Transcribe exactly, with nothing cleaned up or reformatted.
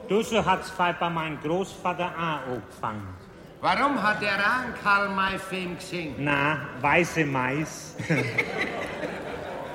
Du, so hat's bei mein Großvater auch angefangen. Warum hat der an Karl May Film gesehen? Na, weiße Mais.